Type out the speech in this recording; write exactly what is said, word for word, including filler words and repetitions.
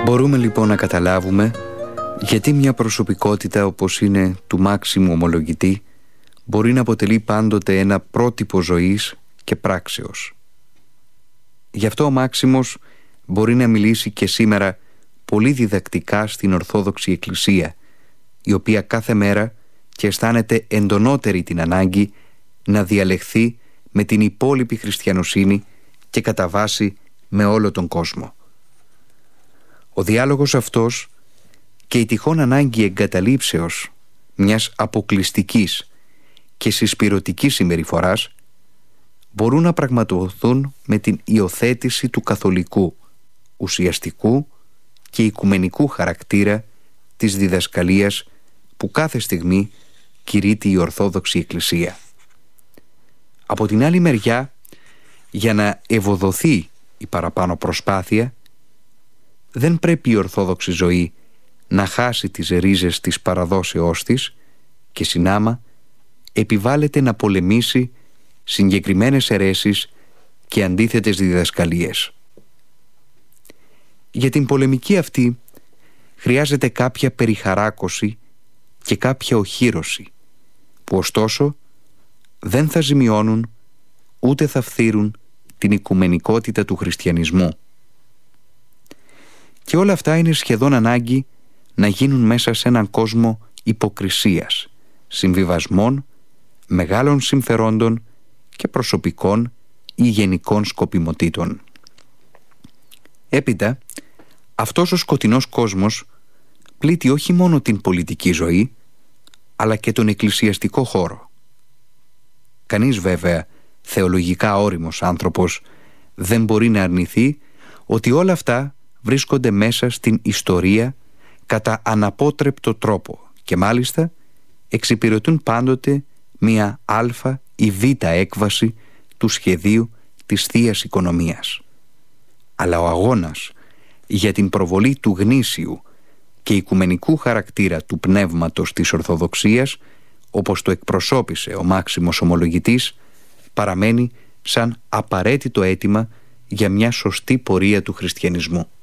Μπορούμε λοιπόν να καταλάβουμε γιατί μια προσωπικότητα όπως είναι του Μάξιμου Ομολογητή μπορεί να αποτελεί πάντοτε ένα πρότυπο ζωής και πράξεως. Γι' αυτό ο Μάξιμος μπορεί να μιλήσει και σήμερα πολύ διδακτικά στην Ορθόδοξη Εκκλησία, η οποία κάθε μέρα και αισθάνεται εντονότερη την ανάγκη να διαλεχθεί με την υπόλοιπη χριστιανοσύνη και κατά βάση με όλο τον κόσμο. Ο διάλογος αυτός και η τυχόν ανάγκη εγκαταλείψεως μιας αποκλειστικής και συσπυρωτικής συμπεριφοράς μπορούν να πραγματοποιηθούν με την υιοθέτηση του καθολικού, ουσιαστικού και οικουμενικού χαρακτήρα της διδασκαλίας που κάθε στιγμή κηρύττει η Ορθόδοξη Εκκλησία. Από την άλλη μεριά, για να ευοδοθεί η παραπάνω προσπάθεια, δεν πρέπει η Ορθόδοξη ζωή να χάσει τις ρίζες της παραδόσεώς της και συνάμα επιβάλλεται να πολεμήσει συγκεκριμένες αιρέσεις και αντίθετες διδασκαλίες. Για την πολεμική αυτή χρειάζεται κάποια περιχαράκωση και κάποια οχύρωση, που ωστόσο δεν θα ζημιώνουν ούτε θα φθείρουν την οικουμενικότητα του χριστιανισμού. Και όλα αυτά είναι σχεδόν ανάγκη να γίνουν μέσα σε έναν κόσμο υποκρισίας, συμβιβασμών, μεγάλων συμφερόντων και προσωπικών ή γενικών σκοπιμοτήτων. Έπειτα, αυτός ο σκοτεινός κόσμος πλήττει όχι μόνο την πολιτική ζωή, αλλά και τον εκκλησιαστικό χώρο. Κανείς βέβαια, θεολογικά όριμος άνθρωπος, δεν μπορεί να αρνηθεί ότι όλα αυτά βρίσκονται μέσα στην ιστορία κατά αναπότρεπτο τρόπο και μάλιστα εξυπηρετούν πάντοτε μία α ή β έκβαση του σχεδίου της Θείας Οικονομίας. Αλλά ο αγώνας για την προβολή του γνήσιου και οικουμενικού χαρακτήρα του πνεύματος της Ορθοδοξίας, όπως το εκπροσώπησε ο Μάξιμος Ομολογητής, παραμένει σαν απαραίτητο αίτημα για μια σωστή πορεία του χριστιανισμού.